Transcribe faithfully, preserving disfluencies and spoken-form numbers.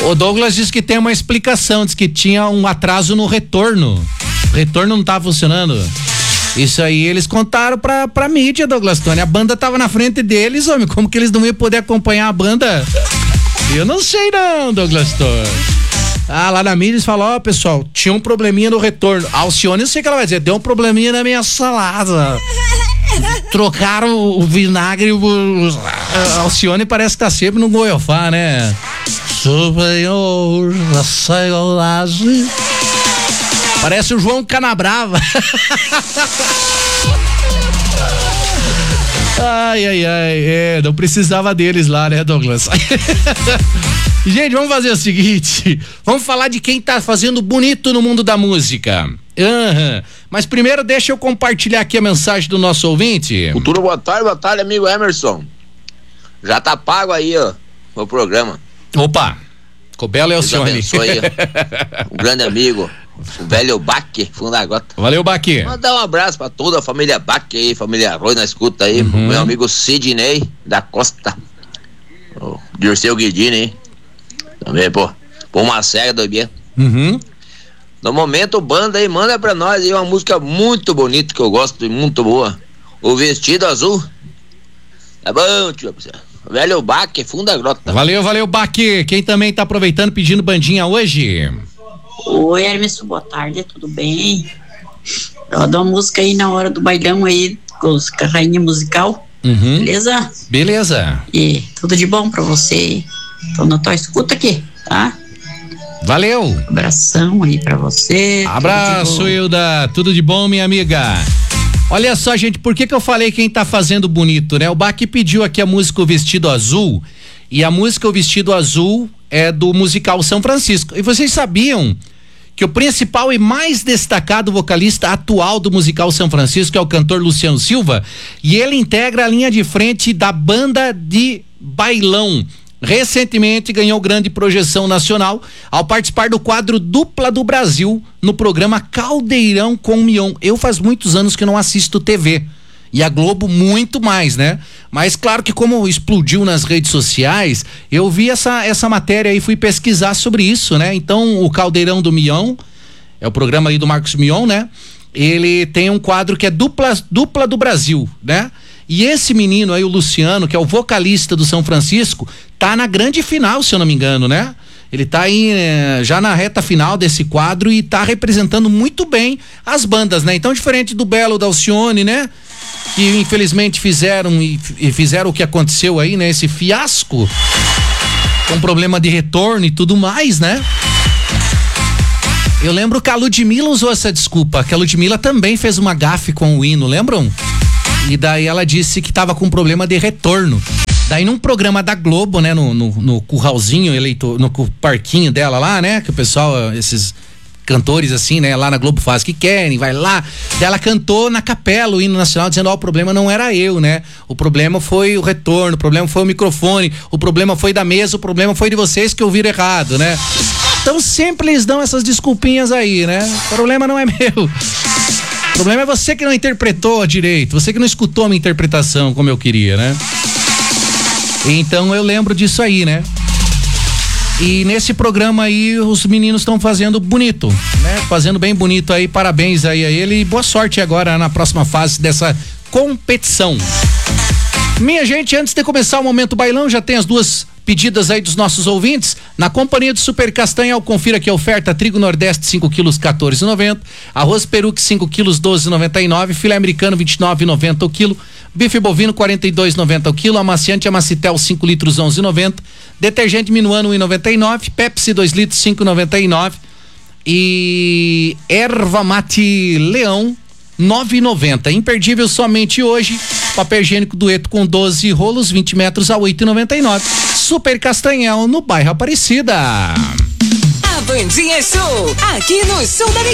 O Douglas disse que tem uma explicação, diz que tinha um atraso no retorno. O retorno não tava funcionando. Isso aí eles contaram pra, pra mídia, Douglas Tony. A banda tava na frente deles, homem. Como que eles não iam poder acompanhar a banda? Eu não sei não, Douglas Tony. Ah, lá na mídia eles falam, ó, oh, pessoal, tinha um probleminha no retorno. A Alcione, eu sei o que ela vai dizer, deu um probleminha na minha salada. Trocaram o, o vinagre, o, a Alcione parece que tá sempre no goiofá, né? Superior, a saudade. Parece o João Canabrava. Ai, ai, ai, é, não precisava deles lá, né, Douglas? Gente, vamos fazer o seguinte, vamos falar de quem tá fazendo bonito no mundo da música. Uhum. Mas primeiro deixa eu compartilhar aqui a mensagem do nosso ouvinte. Futuro, boa tarde, boa tarde, amigo Emerson. Já tá pago aí, ó, o programa. Opa, Cobelo é o senhor. Um grande amigo, o velho Baque, Fundagota. Valeu, Baque. Mandar um abraço pra toda a família Baque aí, família Arroio na escuta aí, uhum. Meu amigo Sidney da Costa, o Dirceu Guidini, hein? Também, pô, pô uma cega do bem. Uhum. No momento, banda aí, manda pra nós aí uma música muito bonita que eu gosto, muito boa. O Vestido Azul. Tá bom, tio. Velho Baque, Funda Grota. Valeu, valeu, Baque. Quem também tá aproveitando pedindo bandinha hoje? Oi, Hermes, boa tarde, tudo bem? Eu dou uma música aí na hora do bailão aí, com a rainha musical. Uhum. Beleza? Beleza. E tudo de bom pra você. Tô na tua escuta aqui, tá? Valeu. Abração aí pra você. Abraço, Hilda. Tudo de bom, minha amiga. Olha só, gente, por que que eu falei quem tá fazendo bonito, né? O Baque pediu aqui a música O Vestido Azul, e a música O Vestido Azul é do musical São Francisco. E vocês sabiam que o principal e mais destacado vocalista atual do musical São Francisco é o cantor Luciano Silva, e ele integra a linha de frente da banda de bailão. Recentemente ganhou grande projeção nacional ao participar do quadro Dupla do Brasil no programa Caldeirão com Mion. Eu faz muitos anos que não assisto T V e a Globo muito mais, né? Mas claro que como explodiu nas redes sociais, eu vi essa, essa matéria e fui pesquisar sobre isso, né? Então o Caldeirão do Mion, é o programa aí do Marcos Mion, né? Ele tem um quadro que é Dupla, Dupla do Brasil, né? E esse menino aí, o Luciano, que é o vocalista do São Francisco, tá na grande final, se eu não me engano, né? Ele tá aí eh, já na reta final desse quadro e tá representando muito bem as bandas, né? Então, diferente do Belo, da Alcione, né? Que infelizmente fizeram e, e fizeram o que aconteceu aí, né? Esse fiasco com problema de retorno e tudo mais, né? Eu lembro que a Ludmilla usou essa desculpa, que a Ludmilla também fez uma gafe com o hino, lembram? E daí ela disse que tava com problema de retorno. Daí num programa da Globo, né, no, no, no curralzinho eleitor, no parquinho dela lá, né, que o pessoal, esses cantores assim, né, lá na Globo faz o que querem, vai lá. Daí ela cantou na capela o hino nacional dizendo, ó, oh, o problema não era eu, né, o problema foi o retorno, o problema foi o microfone, o problema foi da mesa, o problema foi de vocês que ouviram errado, né. Então sempre eles dão essas desculpinhas aí, né, o problema não é meu. O problema é você que não interpretou direito, você que não escutou a minha interpretação como eu queria, né? Então eu lembro disso aí, né? E nesse programa aí os meninos estão fazendo bonito, né? Fazendo bem bonito aí, parabéns aí a ele e boa sorte agora na próxima fase dessa competição. Minha gente, antes de começar o Momento Bailão, já tem as duas pedidas aí dos nossos ouvintes. Na companhia do Super Castanhal, confira que a oferta: trigo Nordeste cinco quilos quatorze e noventa, arroz peruque cinco quilos doze e noventa e nove, filé americano vinte e nove e noventa o quilo, bife bovino quarenta e dois e noventa o quilo, amaciante Amacitel cinco litros onze e noventa, detergente Minuano um e noventa e nove, Pepsi dois litros cinco e noventa e nove e erva mate Leão nove e noventa. Imperdível somente hoje. Papel higiênico Dueto com doze rolos, vinte metros a oito e noventa e nove. Super Castanhal, no bairro Aparecida. A Bandinha Show, aqui no Show da